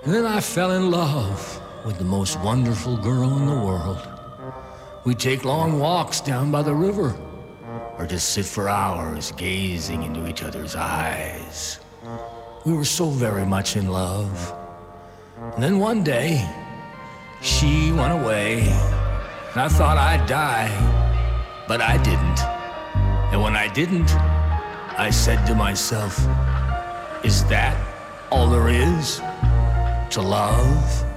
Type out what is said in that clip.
And then I fell in love with the most wonderful girl in the world. We'd take long walks down by the river, or just sit for hours gazing into each other's eyes. We were so very much in love. And then one day, she went away, and I thought I'd die, but I didn't. And when I didn't, I said to myself, is that all there is to love?